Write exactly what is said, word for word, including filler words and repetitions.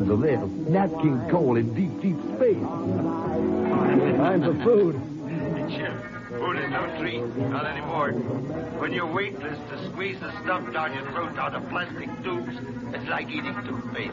over there. Nat King Cole in deep, deep space. Time for food. Chip, food is no treat. Not anymore. When you're weightless, to squeeze the stuff down your throat out of plastic tubes, it's like eating toothpaste.